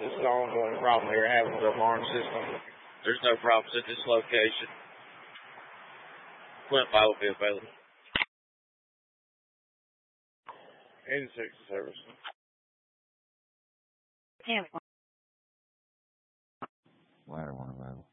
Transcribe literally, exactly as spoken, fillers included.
This is the ongoing problem here having with the alarm system. There's no problems at this location. Clint File will be available. Insect service. Ladder one available.